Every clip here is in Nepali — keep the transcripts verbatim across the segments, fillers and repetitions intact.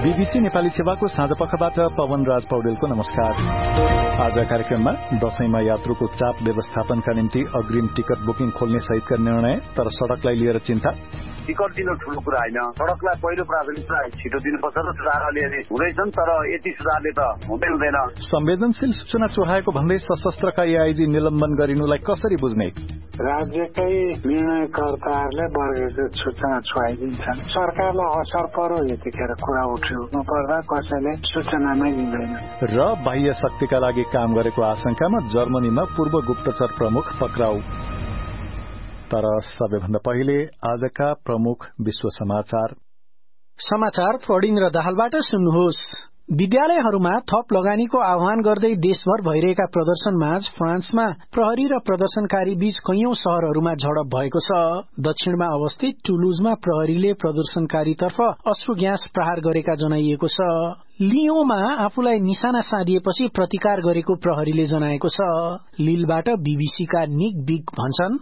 बीबीसी नेपाली सेवाको साँझपखबाट पवन राज पौडेलको नमस्कार। आज कार्यक्रममा दशैंमा यात्रुको चाप व्यवस्थापनका निम्ति अग्रिम टिकट बुकिङ खोल्ने सहितका निर्णय, तर सड़कलाई लिएर चिन्ता। टिकट दिनु ठूलो कुरा होइन, सड़कलाई पहिलो प्राथमिकता छिटो दिनुपर्छ र सुधारले हुँदैछन्, तर यति सुधारले त हुँदै हुँदैन। संवेदनशील सूचना चुहाएको भन्दै सशस्त्रका एआईजी निलम्बन गरिनुलाई कसरी बुझ्ने? राज्यकै निर्णयकर्ताहरूले वर्गीकृत सूचना छुवाइदिन्छन्, सरकारलाई असर परो यतिखेर कुरा उठ्यो नपर्दा कसैले सूचनामै दिँदैन। र बाह्य शक्तिका लागि काम गरेको आशंकामा जर्मनीमा पूर्व गुप्तचर प्रमुख पक्राउ। तर सबैभन्दा पहिले आजका प्रमुख विश्व समाचार। समाचार फ्रडिङ र दाहालबाट सुन्नुहोस्। विद्यालयहरूमा थप लगानीको आह्वान गर्दै देशभर भइरहेका प्रदर्शनमाझ फ्रान्समा प्रहरी र प्रदर्शनकारी बीच कैयौं शहरहरूमा झडप भएको छ। दक्षिणमा अवस्थित टुलुजमा प्रहरीले प्रदर्शनकारीतर्फ अश्रु ग्यास प्रहार गरेका जनाइएको छ। लियोमा आफूलाई निशाना साधिएपछि प्रतिकार गरेको प्रहरीले जनाएको छ। लिलबाट बीबीसीका निक बिग भन्छन्,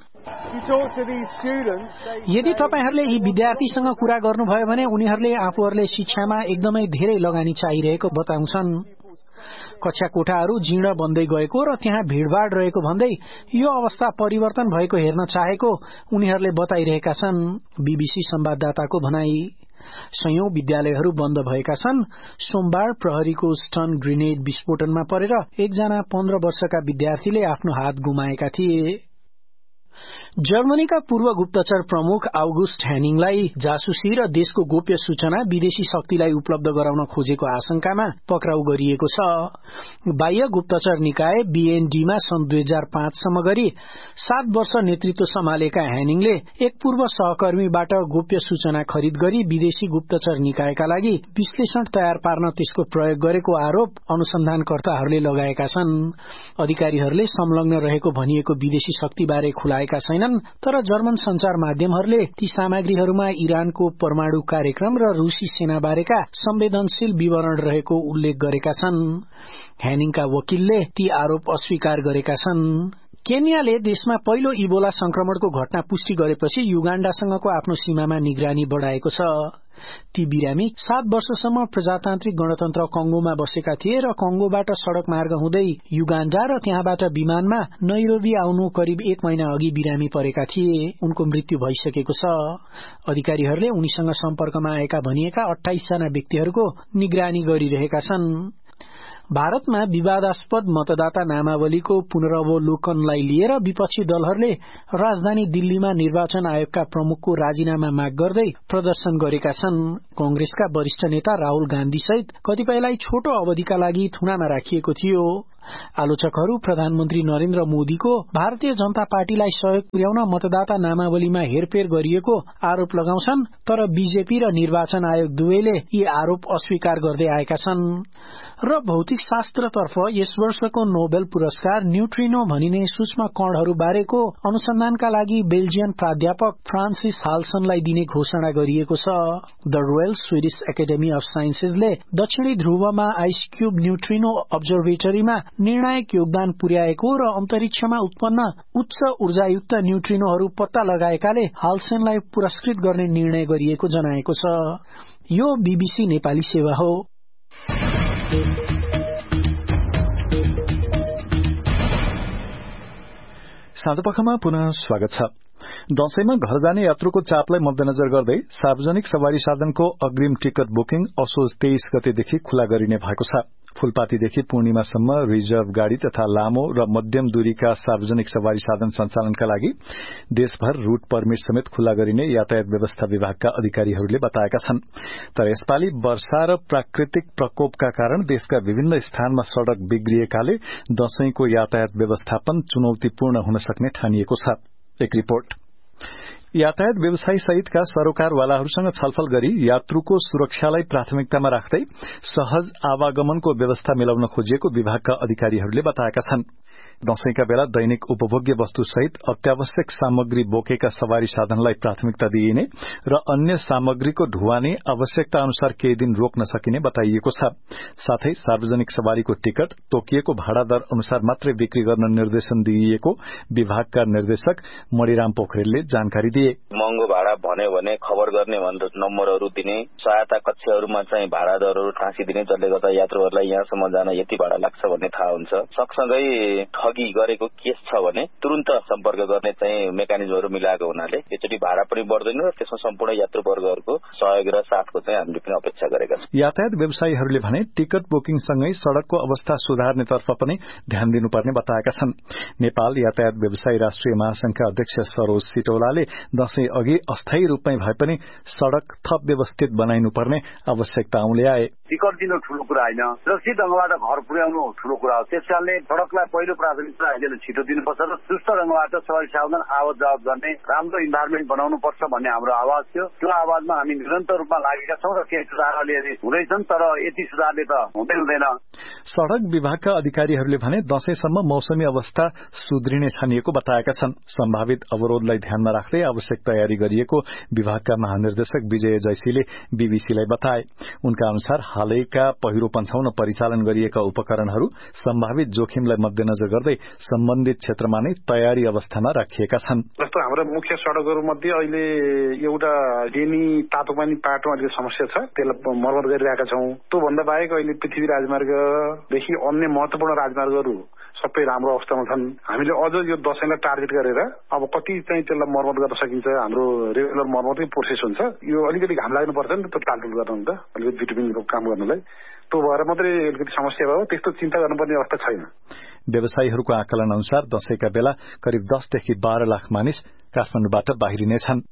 यदि तपाईहरूले यी विद्यार्थीसँग कुरा गर्नुभयो भने उनीहरूले आफूहरूले शिक्षामा एकदमै धेरै लगानी चाहिरहेको बताउँछन्। कक्षा कोठाहरू जीर्ण बन्दै गएको र त्यहाँ भीड़भाड़ रहेको भन्दै यो अवस्था परिवर्तन भएको हेर्न चाहेको उनीहरूले बताइरहेका छन्। बीबीसी संवाददाताको भनाई। सयौं विद्यालयहरू बन्द भएका छन्। सोमबार प्रहरीको स्टन ग्रेनेड विस्फोटनमा परेर एकजना पन्ध्र वर्षका विद्यार्थीले आफ्नो हात गुमाएका थिए। जर्मनीका पूर्व गुप्तचर प्रमुख आउगुस्ट हेनिङलाई जासुसी र देशको गोप्य सूचना विदेशी शक्तिलाई उपलब्ध गराउन खोजेको आशंकामा पक्राउ गरिएको छ। बाह्य गुप्तचर निकाय बीएनडीमा सन् दुई हजार पाँचसम्म गरी सात वर्ष नेतृत्व सम्हालेका हेनिङले एक पूर्व सहकर्मीबाट गोप्य सूचना खरिद गरी विदेशी गुप्तचर निकायका लागि विश्लेषण तयार पार्न त्यसको प्रयोग गरेको आरोप अनुसन्धानकर्ताहरूले लगाएका छन्। अधिकारीहरूले संलग्न रहेको भनिएको विदेशी शक्तिबारे खुलाएका छैनन्, तर जर्मन संचार माध्यमहरूले ती सामग्रीहरूमा इरानको परमाणु कार्यक्रम र रूसी सेनाबारेका संवेदनशील विवरण रहेको उल्लेख गरेका छन्। हेनिङका वकिलले ती आरोप अस्वीकार गरेका छन्। केन्याले देशमा पहिलो इबोला संक्रमणको घटना पुष्टि गरेपछि युगाण्डासँगको आफ्नो सीमामा निगरानी बढ़ाएको छ। ती बिरामी सात वर्षसम्म प्रजातान्त्रिक गणतन्त्र कंगोमा बसेका थिए र कंगोबाट सड़क मार्ग हुँदै युगाण्डा र त्यहाँबाट विमानमा नैरोबी आउनु करिब एक महिना अघि बिरामी परेका थिए। उनको मृत्यु भइसकेको छ। अधिकारीहरूले उनीसँग सम्पर्कमा आएका भनिएका अठाइस जना व्यक्तिहरूको निगरानी गरिरहेका छन्। भारतमा विवादास्पद मतदाता नामावलीको पुनरावलोकनलाई लिएर विपक्षी दलहरूले राजधानी दिल्लीमा निर्वाचन आयोगका प्रमुखको राजीनामा माग गर्दै प्रदर्शन गरेका छन्। कांग्रेसका वरिष्ठ नेता राहुल गान्धी सहित कतिपयलाई छोटो अवधिका लागि थुनामा राखिएको थियो। आलोचकहरू प्रधानमन्त्री नरेन्द्र मोदीको भारतीय जनता पार्टीलाई सहयोग पुर्याउन मतदाता नामावलीमा हेरफेर गरिएको आरोप लगाउँछन्, तर बीजेपी र निर्वाचन आयोग दुवैले यी आरोप अस्वीकार गर्दै आएका छन्। र भौतिक शास्त्रतर्फ यस वर्षको नोबेल पुरस्कार न्यूट्रिनो भनिने सूक्ष्म कणहरू बारेको अनुसन्धानका लागि बेल्जियन प्राध्यापक फ्रान्सिस हाल्सनलाई दिने घोषणा गरिएको छ। The royal Swedish academy of साइन्सेसले दक्षिणी ध्रुवमा आइस क्यूब न्यूट्रिनो अब्जर्भेटरीमा निर्णायक योगदान पुर्याएको र अन्तरिक्षमा उत्पन्न उच्च ऊर्जायुक्त न्यूट्रिनोहरू पत्ता लगाएकाले हाल्सनलाई पुरस्कृत गर्ने निर्णय गरिएको जनाएको छ। यो बीबीसी नेपाली सेवा हो। साँझपखमा पुनः स्वागत छ। दशैंमा घर जाने यात्रुको चापलाई मध्यनजर गर्दै सार्वजनिक सवारी साधनको अग्रिम टिकट बुकिङ असोज तेइस गतेदेखि खुला गरिने भएको छ। फूलपातीदेखि पूर्णिमासम्म रिजर्भ गाड़ी तथा लामो र मध्यम दूरीका सार्वजनिक सवारी साधन सञ्चालनका लागि देशभर रूट परमिट समेत खुला गरिने यातायात व्यवस्था विभागका अधिकारीहरूले बताएका छन्। तर यसपालि वर्षा र प्राकृतिक प्रकोपका कारण देशका विभिन्न स्थानमा सड़क बिग्रिएकाले दशैंको यातायात व्यवस्थापन चुनौतीपूर्ण हुन सक्ने ठानिएको छ। एक रिपोर्ट। यातायात व्यवसायी सहितका सरोकारवालाहरूसँग छलफल गरी यात्रुको सुरक्षालाई प्राथमिकतामा राख्दै सहज आवागमनको व्यवस्था मिलाउन खोजिएको विभागका अधिकारीहरूले बताएका छन्। दशैंका बेला दैनिक उपभोग्य वस्तु सहित अत्यावश्यक सामग्री बोकेका सवारी साधनलाई प्राथमिकता दिइने र अन्य सामग्रीको ढुवानी आवश्यकता अनुसार केही दिन रोक्न सकिने बताइएको छ। साथै सार्वजनिक सवारीको टिकट तोकिएको भाडा दर अनुसार मात्रै बिक्री गर्न निर्देशन दिइएको विभागका निर्देशक मणिराम पोखरेलले जानकारी दिए। महँगो भाडा भन्यो भने खबर गर्ने भनेर नम्बरहरू दिने, सहायता कक्षहरूमा चाहिँ भाडा दरहरू टाँसिदिने, जसले गर्दा यात्रुहरूलाई यहाँसम्म जान यति भाडा लाग्छ भन्ने थाहा हुन्छ। सँगसँगै ठगी गरेको केस छ भने तुरन्त सम्पर्क गर्ने चाहिँ मेकानिजमहरू मिलाएको हुनाले यसचोटि भाडा पनि बढ्दैन र त्यसमा सम्पूर्ण यात्रुवर्गहरूको सहयोग र साथको चाहिँ हामीले पनि अपेक्षा गरेका छौँ। यातायात व्यवसायीहरूले भने टिकट बुकिङसँगै सड़कको अवस्था सुधार्नेतर्फ पनि ध्यान दिनुपर्ने बताएका छन्। नेपाल यातायात व्यवसायी राष्ट्रिय महासंघका अध्यक्ष सरोज सिटौलाले दशैं अघि अस्थायी रूपमै भए पनि सड़क थप व्यवस्थित बनाइनुपर्ने आवश्यकता औल्याए। टिकट दिनु ठूलो कुरा होइन, सुरक्षित ढंगबाट घर पुर्याउनु ठूलो कुरा हो। त्यसकारणले सड़कलाई पहिलो प्राथमिकता अहिले छिटो दिनुपर्छ र सुस्त ढंगबाट सवारी साधन आवत जावत गर्ने राम्रो इन्भाइरोमेन्ट बनाउनु पर्छ भन्ने हाम्रो आवाज थियो। त्यो आवाजमा हामी निरन्तर रूपमा लागेका छौं र केही सुधारले हुँदैछन्, तर यति सुधारले त हुँदै हुँदैन। सड़क विभागका अधिकारीहरूले भने दशैंसम्म मौसमी अवस्था सुध्रिने छानिएको बताएका छन्। सम्भावित अवरोधलाई ध्यानमा राख्दै आवश्यक तयारी गरिएको विभागका महानिर्देशक विजय जयसीले बीबीसीलाई बताए। उनका अनुसार हालैका पहिरो पन्छाउन परिचालन गरिएका उपकरणहरू सम्भावित जोखिमलाई मध्यनजर गर्दै सम्बन्धित क्षेत्रमा नै तयारी अवस्थामा राखिएका छन्। जस्तो हाम्रो मुख्य सड़कहरू मध्ये अहिले एउटा डेनी तातो पानी पाटोमा अलिकति समस्या छ, त्यसलाई मर्मत गरिरहेका छौं। त्यो भन्दा बाहेक अहिले पृथ्वी राजमार्गदेखि अन्य महत्वपूर्ण राजमार्गहरू सबै राम्रो अवस्थामा छन्। हामीले अझ यो दशैंलाई टार्गेट गरेर अब कति चाहिँ त्यसलाई मर्मत गर्न सकिन्छ, हाम्रो रेगुलर मर्मतकै प्रोसेस हुन्छ। यो अलिकति घाम लाग्नुपर्छ नि त टालटुल गर्न, त अलिकति भिटामिनको काम गर्नलाई, त्यो भएर मात्रै अलिकति समस्या भयो। त्यस्तो चिन्ता गर्नुपर्ने अवस्था छैन। व्यवसायीहरूको आकलन अनुसार दशैंका बेला करिब दसदेखि बाह्र लाख मानिस काठमाडौँबाट बाहिरिनेछन्।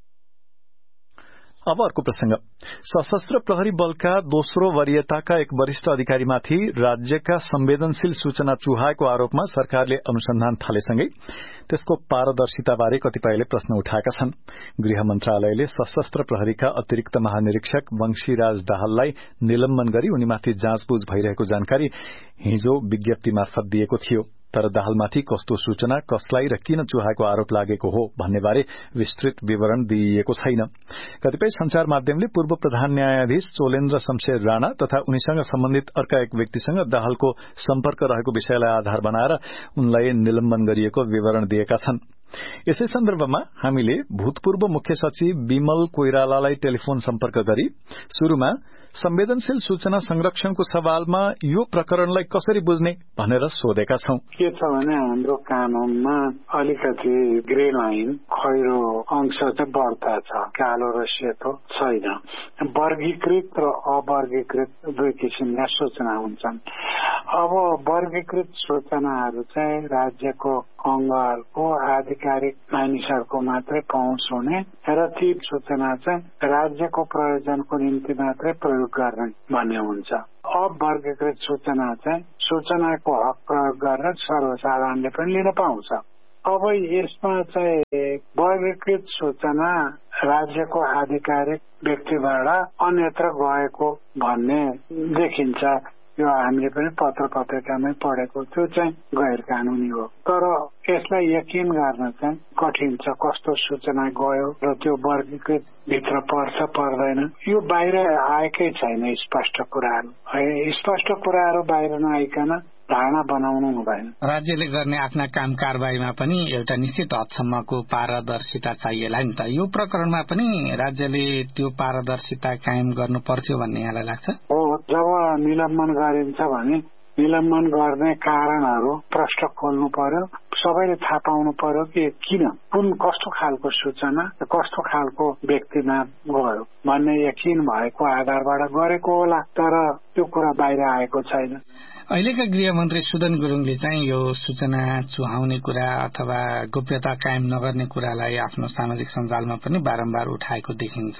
अब अर्को प्रसंग। सशस्त्र प्रहरी बलका दोस्रो वरीयताका एक वरिष्ठ अधिकारीमाथि राज्यका संवेदनशील सूचना चुहाएको आरोपमा सरकारले अनुसन्धान थालेसँगै त्यसको पारदर्शिताबारे कतिपयले प्रश्न उठाएका छन्। गृह मन्त्रालयले सशस्त्र प्रहरीका अतिरिक्त महानिरीक्षक वंशीराज दाहाललाई निलम्बन गरी उनीमाथि जाँचबुझ भइरहेको जानकारी हिजो विज्ञप्ति मार्फत दिएको थियो। तर दाहालमाथि कस्तो सूचना कसलाई र किन चुहाएको आरोप लागेको हो भन्नेबारे विस्तृत विवरण दिइएको छैन। कतिपय संचार माध्यमले पूर्व प्रधान न्यायाधीश चोलेन्द्र शमशेर राणा तथा उनीसँग सम्बन्धित अर्का एक व्यक्तिसँग दाहालको सम्पर्क रहेको विषयलाई आधार बनाएर उनलाई निलम्बन गरिएको विवरण दिएका छन्। यसै सन्दर्भमा हामीले भूतपूर्व मुख्य सचिव विमल कोइरालालाई टेलिफोन सम्पर्क गरी शुरूमा संवेदनशील सूचना संरक्षणको सवालमा यो प्रकरणलाई कसरी बुझ्ने भनेर सोधेका छौं। के छ भने हाम्रो कानूनमा अलिकति ग्रे लाइन खैरो अंश चाहिँ बढ्ता छ, कालो र सेतो छैन। वर्गीकृत र अवर्गीकृत दुई किसिमका सूचना हुन्छन्। अब वर्गीकृत सूचनाहरू चाहिँ राज्यको अंगहरूको आधिकारिक मानिसहरूको मात्रै पहुँच हुने र ती सूचना चाहिँ राज्यको प्रयोजनको निम्ति मात्रै प्रयोग गर्ने भन्ने हुन्छ। अवर्गीकृत सूचना चाहिँ सूचनाको हक प्रयोग गरेर सर्वसाधारणले पनि लिन पाउँछ। अब यसमा चाहिँ वर्गीकृत सूचना राज्यको आधिकारिक व्यक्तिबाट अन्यत्र गएको भन्ने देखिन्छ। यो हामीले पनि पत्र पत्रिकामै पढेको, त्यो चाहिँ गैर कानूनी हो। तर यसलाई यकिन गर्न चाहिँ कठिन छ, कस्तो सूचना गयो र त्यो वर्गीकृत भित्र पर्छ पर्दैन, यो बाहिर आएकै छैन। स्पष्ट कुराहरू स्पष्ट कुराहरू बाहिर नआइकन धारणा बनाउनु हुँदैन। राज्यले गर्ने आफ्ना काम कारबाहीमा पनि एउटा निश्चित हदसम्मको पारदर्शिता चाहिएला नि त। यो प्रकरणमा पनि राज्यले त्यो पारदर्शिता कायम गर्नु पर्छ भन्ने यहाँलाई लाग्छ? हो, जब निलम्बन गरिन्छ भने निलम्बन गर्ने कारणहरू प्रष्ट खोल्नु पर्यो, सबैले थाहा पाउनु पर्यो कि किन, कुन कस्तो खालको सूचना कस्तो खालको व्यक्तिमा गयो भन्ने यकिन भएको आधारबाट गरेको होला। तर त्यो कुरा बाहिर आएको छैन। अहिलेका गृहमन्त्री सुदन गुरुङले चाहिँ यो सूचना चुहाउने कुरा अथवा गोप्यता कायम नगर्ने कुरालाई आफ्नो सामाजिक सञ्जालमा पनि बारम्बार उठाएको देखिन्छ।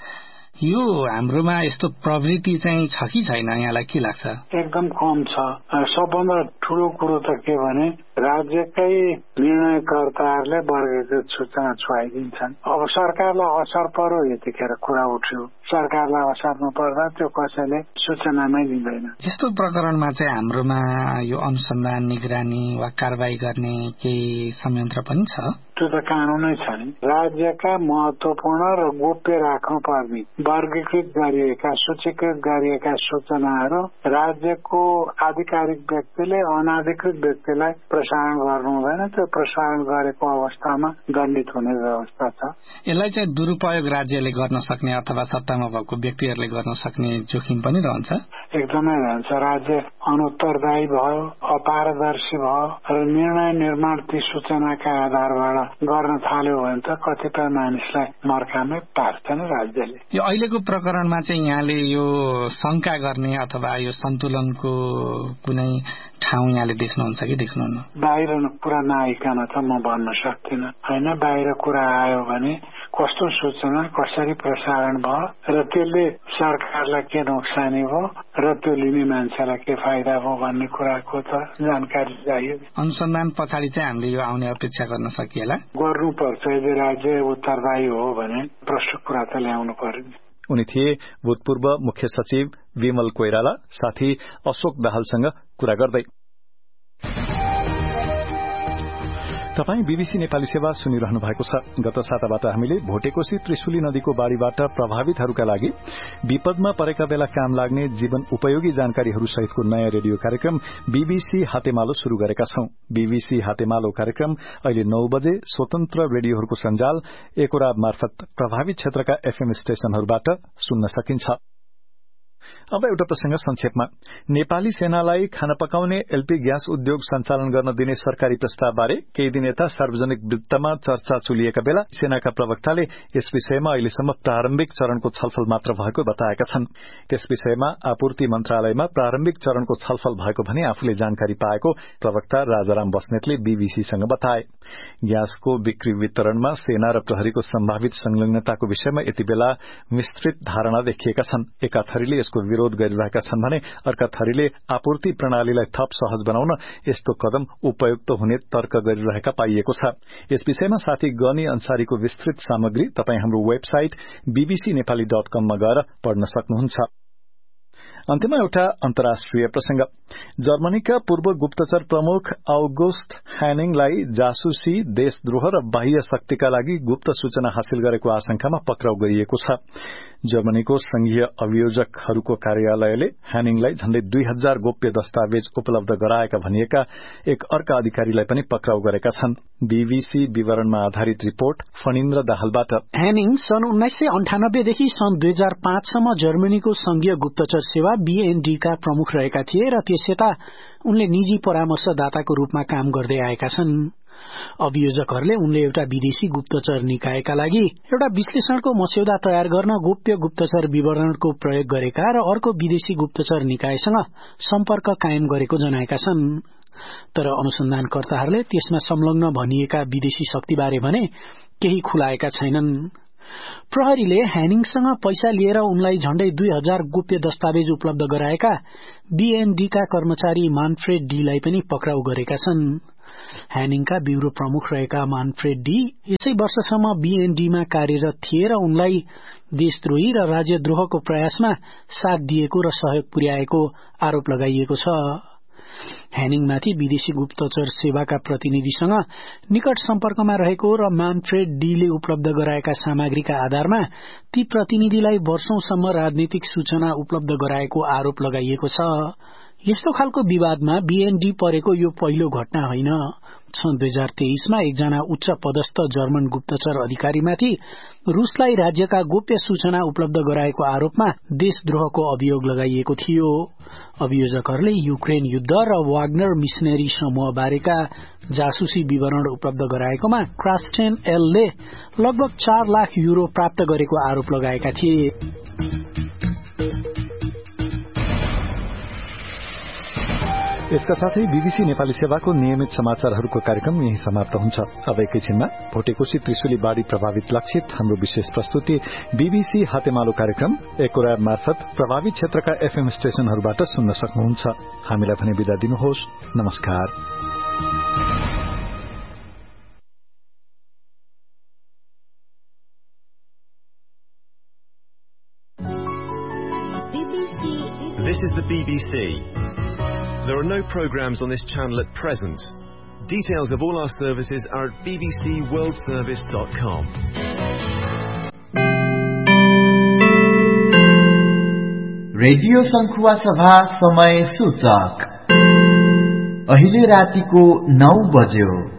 यो हाम्रोमा यस्तो प्रवृत्ति चाहिँ छ कि छैन, यहाँलाई के लाग्छ? एकदम कम छ। सबभन्दा ठूलो कुरो त के भने राज्यकै निर्णयकर्ताहरूले वर्गीकृत सूचना छुवाइदिन्छन्। अब सरकारलाई असर पर्यो यतिखेर कुरा उठ्यो, सरकारलाई असर नपर्दा त्यो कसैले सूचनामै दिँदैन। यस्तो प्रकरणमा चाहिँ हाम्रोमा यो अनुसन्धान, निगरानी वा कारबाही गर्ने केही संयन्त्र पनि छ? त्यो त कानूनै छ नि। राज्यका महत्वपूर्ण र गोप्य राख्नुपर्ने वर्गीकृत गरिएका सूचीकृत गरिएका सूचनाहरू राज्यको आधिकारिक व्यक्तिले अनाधिकृत व्यक्तिलाई प्रसारण गर्नु हुँदैन। त्यो प्रसारण गरेको अवस्थामा दण्डित हुने व्यवस्था छ। यसलाई चाहिँ दुरुपयोग राज्यले गर्न सक्ने अथवा सत्तामा भएको व्यक्तिहरूले गर्न सक्ने जोखिम पनि रहन्छ। एकदमै रहन्छ। राज्य अनुत्तरदायी भयो, अपारदर्शी भयो र निर्णय निर्माण ती सूचनाका आधारबाट गर्न थाल्यो भने त कतिपय मानिसलाई मर्कामै पार्छ नि राज्यले। यो अहिलेको प्रकरणमा चाहिँ यहाँले यो शंका गर्ने अथवा यो सन्तुलनको कुनै ठाउँ यहाँले देख्नुहुन्छ कि देख्नुहुन्न? बाहिर कुरा नआइकन त म भन्न सक्दिनँ होइन। बाहिर कुरा आयो भने कस्तो सूचना कसरी प्रसारण भयो र त्यसले सरकारलाई के नोक्सानी भयो र त्यो लिने मान्छेलाई के फाइदा भयो भन्ने कुराको त जानकारी चाहियो। अनुसन्धान पछाडि चाहिँ हामीले यो आउने अपेक्षा गर्न सकिएला? गर्नुपर्छ। यदि राज्य उत्तरदायी हो भने प्रश्न कुरा त ल्याउनु पर्यो। उनी थिए भूतपूर्व मुख्य सचिव विमल कोइराला। साथी अशोक दाहालसँग कुरा गर्दै। तपाई बीबीसी नेपाली सेवा सुनिरहनु भएको छ। गत साताबाट हामीले भोटेकोशी त्रिशुली नदीको बाढ़ीबाट प्रभावितहरूका लागि विपदमा परेका बेला काम लाग्ने जीवन उपयोगी जानकारीहरू सहितको नयाँ रेडियो कार्यक्रम बीबीसी हातेमालो शुरू गरेका छौं। बीबीसी हातेमालो कार्यक्रम अहिले नौ बजे स्वतन्त्र रेडियोहरूको सञ्जाल एकोराब मार्फत प्रभावित क्षेत्रका एफएम स्टेशनहरूबाट सुन्न सकिन्छ। अब एउटा प्रसंग संक्षेपमा। नेपाली सेनालाई खाना पकाउने एलपी ग्यास उद्योग सञ्चालन गर्न दिने सरकारी प्रस्तावबारे केही दिन यता सार्वजनिक वृत्तमा चर्चा चुलिएका बेला सेनाका प्रवक्ताले यस विषयमा अहिलेसम्म प्रारम्भिक चरणको छलफल मात्र भएको बताएका छन्। त्यस विषयमा आपूर्ति मन्त्रालयमा प्रारम्भिक चरणको छलफल भएको भने आफूले जानकारी पाएको प्रवक्ता राजाराम बस्नेतले बीबीसीसँग बताए। ग्यासको बिक्री वितरणमा सेना र प्रहरीको सम्भावित संलग्नताको विषयमा यति बेला विस्तृत धारणा देखिएका छन्। एका थरीले यसको विरोध गरिरहेका छन् भने अर्का थरीले आपूर्ति प्रणालीलाई थप सहज बनाउन यस्तो कदम उपयुक्त हुने तर्क गरिरहेका पाइएको छ। यस विषयमा साथी गनी अन्सारीको विस्तृत सामग्री तपाई हाम्रो वेबसाइट बीबीसी नेपाली डट कममा गएर पढ्न सक्नुहुन्छ। अन्त्यमा एउटा अन्तर्राष्ट्रिय प्रसंग। जर्मनीका पूर्व गुप्तचर प्रमुख अगुस्ट ह्यानिङलाई जासुसी, देशद्रोह र बाह्य शक्तिका लागि गुप्त सूचना हासिल गरेको आशंकामा पक्राउ गरिएको छ। जर्मनीको संघीय अभियोजकहरूको कार्यालयले ह्यानिङलाई झण्डै दुई हजार गोप्य दस्तावेज उपलब्ध गराएका भनिएका एक अर्का अधिकारीलाई पनि पक्राउ गरेका छन्। बीबीसी विवरणमा आधारित रिपोर्ट फणिन्द्र दाहालबाट। ह्यानिङ सन् उन्नाइस सय अन्ठानब्बेदेखि सन् दुई हजार पाँचसम्म जर्मनीको संघीय गुप्तचर सेवा बीएनडी का प्रमुख रहेका थिए र त्यसयता उनले निजी परामर्शदाताको रूपमा काम गर्दै आएका छन्। अभियोजकहरूले उनले एउटा विदेशी गुप्तचर निकायका लागि एउटा विश्लेषणको मस्यौदा तयार गर्न गोप्य गुप्तचर विवरणको प्रयोग गरेका र अर्को विदेशी गुप्तचर निकायसँग सम्पर्क कायम गरेको जनाएका छन्। तर अनुसन्धानकर्ताहरूले त्यसमा संलग्न भनिएका विदेशी शक्तिबारे भने केही खुलाएका छैनन्। प्रहरीले ह्यानिङसँग पैसा लिएर उनलाई झण्डै दुई हजार गोप्य दस्तावेज उपलब्ध गराएका बीएनडी का कर्मचारी मानफ्रेड डीलाई पनि पक्राउ गरेका छन्। ह्यानिङका ब्यूरो प्रमुख रहेका मानफ्रेड डी यसै वर्षसम्म बीएनडीमा कार्यरत थिए र उनलाई देशद्रोही र राज्यद्रोहको प्रयासमा साथ दिएको र सहयोग पुर्याएको आरोप लगाइएको छ। ह्यानिङमाथि विदेशी गुप्तचर सेवाका प्रतिनिधिसँग निकट सम्पर्कमा रहेको र मानफ्रेड डीले उपलब्ध गराएका सामग्रीका आधारमा ती प्रतिनिधिलाई वर्षौंसम्म राजनीतिक सूचना उपलब्ध गराएको आरोप लगाइएको छ। यस्तो खालको विवादमा बीएनडी परेको यो पहिलो घटना होइन। सन् दुई हजार तेइसमा एकजना उच्च पदस्थ जर्मन गुप्तचर अधिकारीमाथि रूसलाई राज्यका गोप्य सूचना उपलब्ध गराएको आरोपमा देशद्रोहको अभियोग लगाइएको थियो। अभियोजकहरूले युक्रेन युद्ध र वाग्नर मिशनरी समूह बारेका जासुसी विवरण उपलब्ध गराएकोमा क्रास्टेन एलले लगभग चार लाख युरो प्राप्त गरेको आरोप लगाएका थिए। यसका साथै बीबीसी नेपाली सेवाको नियमित समाचारहरूको कार्यक्रम यही समाप्त हुन्छ। अब एकैछिनमा भोटेकोशी त्रिशुली बाढ़ी प्रभावित लक्षित हाम्रो विशेष प्रस्तुति बीबीसी हातेमालो कार्यक्रम एकोराब मार्फत प्रभावित क्षेत्रका एफएम स्टेशनहरूबाट सुन्न सक्नुहुन्छ। हामीलाई भने बिदा दिनुहोस्। नमस्कार। This is the B B C. There are no programmes on this channel at present. Details of all our services are at b b c world service dot com. Radio संखुवा सभा समय सूचक अहिले रातिको नौ बज्यो।